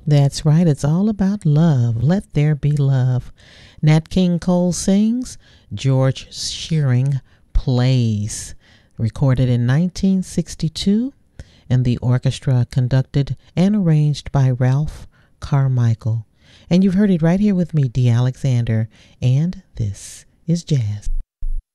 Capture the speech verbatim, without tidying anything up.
That's right. It's all about love. Let there be love. Nat King Cole sings, George Shearing plays. Recorded in nineteen sixty-two, and the orchestra conducted and arranged by Ralph Carmichael. And you've heard it right here with me, Dee Alexander, and this is Jazz.